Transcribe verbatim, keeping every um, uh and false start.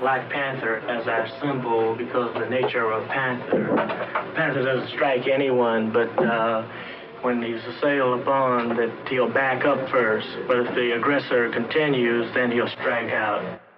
Black Panther as our symbol because of the nature of a panther. Panther doesn't strike anyone, but uh, when he's assailed upon, that he'll back up first. But if the aggressor continues, then he'll strike out.